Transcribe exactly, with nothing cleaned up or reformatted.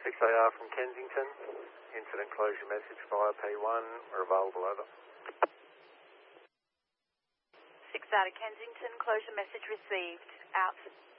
six A R from Kensington. Incident closure message via P one. We're available, over. six out of Kensington, closure message received. Out.